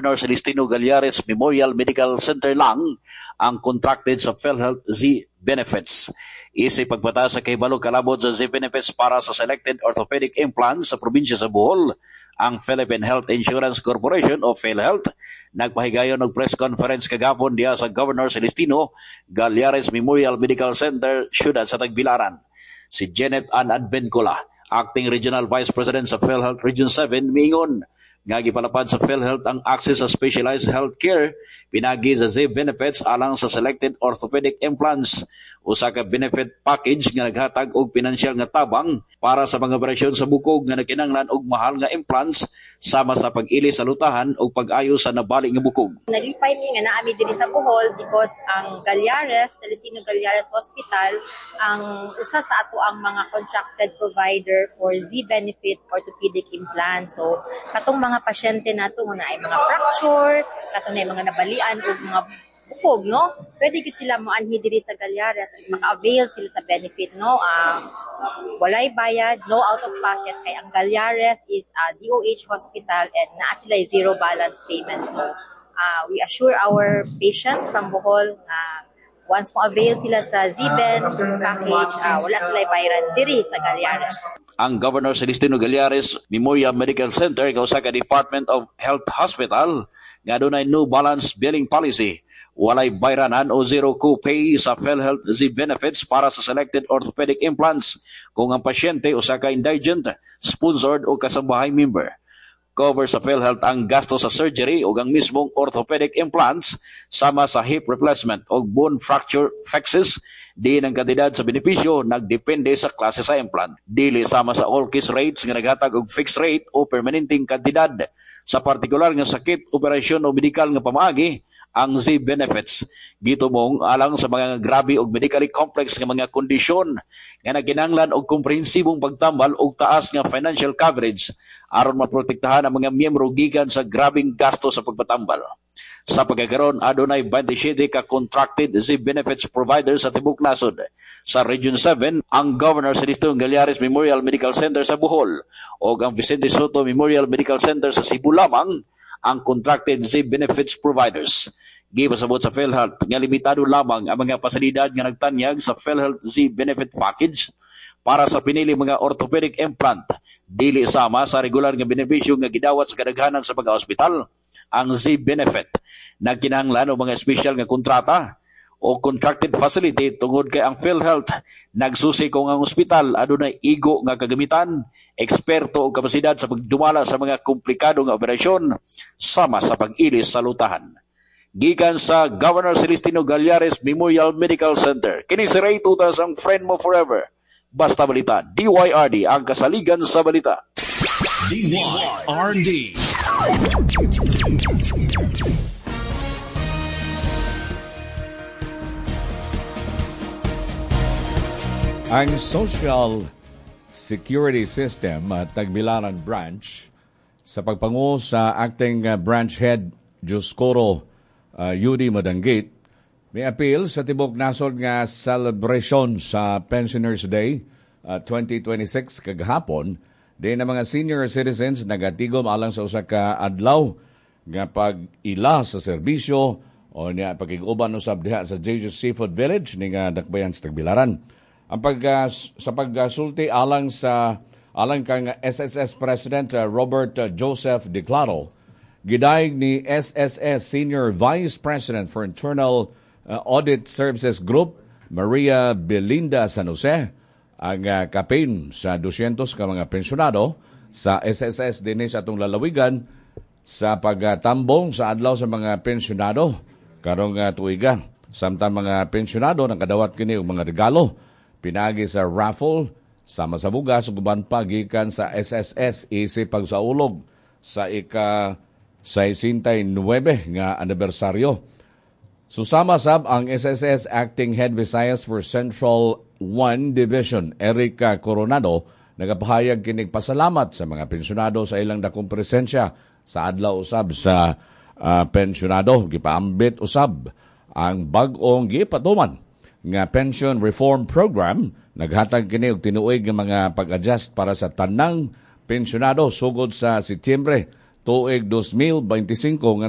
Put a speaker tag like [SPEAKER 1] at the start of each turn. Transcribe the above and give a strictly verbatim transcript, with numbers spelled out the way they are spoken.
[SPEAKER 1] Governor Celestino Gallares Memorial Medical Center lang ang contracted sa PhilHealth Z benefits. Isip pagpata sa kahibalo kalabot sa Z benefits para sa selected orthopedic implants sa probinsya sa Bohol, ang Philippine Health Insurance Corporation o PhilHealth nagpahigayon ng press conference kagapon diya sa Governor Celestino Gallares Memorial Medical Center, syudad sa Tagbilaran. Si Janet Ann Advencola, Acting Regional Vice President sa PhilHealth Region seven, miingon nga gipalapad sa PhilHealth ang access sa specialized healthcare pinagi sa Z benefits alang sa selected orthopedic implants, usa ka benefit package nga naghatag og pinansyal nga tabang para sa mga operasyon sa bukog nga nagkinahanglan og mahal nga implants sama sa pag-ili sa lutahan o pag-ayo sa nabali nga bukog.
[SPEAKER 2] Nalipay mi nga naami diri sa Bohol because ang Gallares, Celestino Gallares Hospital ang usa sa ato ang mga contracted provider for Z benefit orthopedic implants. So katong mga mga pasyente nato nga ay mga fracture, katong na mga nabalian o mga bukog, no? Pwede gid sila moanhi diri sa Gallares ug maka-avail sila sa benefit, no? Uh, walay bayad, no out of pocket kay ang Gallares is a D O H hospital and naa sila zero balance payment. So uh, we assure our patients from Bohol na uh, once mo avail sila sa Z-Ben package, uh, wala sila bayaran diri sa Gallares.
[SPEAKER 1] Ang Governor Celestino Gallares Memorial Medical Center kausa ka Department of Health Hospital nga dunay no balance billing policy. Walay bayranan o zero co-pay sa PhilHealth Z benefits para sa selected orthopedic implants kung ang pasyente usa ka indigent, sponsored o kasambahay member. Cover sa PhilHealth ang gasto sa surgery o ang mismong orthopedic implants sama sa hip replacement o bone fracture fixes. Di ng kantidad sa benepisyo nagdepende sa klase sa implant. Dili sama sa all-case rates nga naghatag og fixed rate o permanenteng kantidad. Sa partikular nga sakit, operasyon o medikal nga pamaagi, ang Z benefits gitumong alang sa mga grabe og medically complex nga mga kondisyon nga nagkinahanglan og komprehensibong pagtambal og taas nga financial coverage aron maprotektahan ang mga miyembro gikan sa grabing gasto sa pagpatambal. Sa pagkakaroon, adunay twenty-seven ka contracted Z benefits providers sa tibok nasod. Sa Region seven, ang Governor Celestino Gallares Memorial Medical Center sa Bohol o ang Vicente Soto Memorial Medical Center sa Cebu lamang ang contracted Z benefits providers. Gipasabot sa PhilHealth nga limitado lamang ang mga pasilidad nga nagtanyag sa PhilHealth Z benefit package para sa pinili mga orthopedic implant. Dili sama sa regular nga benepisyo nga gidawat sa kadaghanan sa mga ospital. Ang Z benefit nagkinahanglan og mga espesyal nga kontrata o contracted facility tungod kay ang PhilHealth nagsusi kung ang ospital adunay igo nga kagamitan, eksperto o kapasidad sa pagdumala sa mga komplikado nga operasyon sama sa pag-ilis sa lutahan. Gikan sa Governor Celestino Gallares Memorial Medical Center, kini si Ray Tutas ang friend mo forever. Basta Balita, D Y R D ang kasaligan sa balita.
[SPEAKER 3] D Y R D.
[SPEAKER 4] Ang Social Security System at Tagbilaran Branch sa pagpangu sa acting branch head Dioscoro uh, Yudi Madanggit may appeal sa tibok nasod nga celebration sa Pensioners Day uh, twenty twenty-six kagahapon. Di na mga senior citizens nagatigom alang sa usa ka adlaw nga pag-ila sa serbisyo o niya pagkiguban usab diha sa Jeju Seafood Village ni nga Dakbayan sa Tagbilaran. Ang pag uh, sa pagsulti alang sa alang kang S S S President uh, Robert uh, Joseph Declaro, gidayeg ni S S S Senior Vice President for Internal uh, Audit Services Group Maria Belinda San Jose ang uh, kapin sa two hundred ka mga pensyonado sa S S S dinhi sa atong lalawigan sa pagtambong sa adlaw sa mga pensyonado karong uh, tuiga. Samtang mga pensyonado nakadawat kini og mga regalo pinagi sa raffle sama sa bugas ug uban pa gikan sa S S S isip pagsaulog sa ika sixty-nine nga anibersaryo. Susama sab ang S S S Acting Head Visayas for Central one Division Erica Coronado nagapahayag kinig pasalamat sa mga pensyonado sa ilang dakong presensya sa adlaw usab sa uh, pensyonado. Gipaambit usab ang bag-ong gipatuman nga pension reform program. Naghatag kini og tinuig nga mga pag-adjust para sa tanang pensyonado sugod sa Setyembre tuig twenty twenty-five nga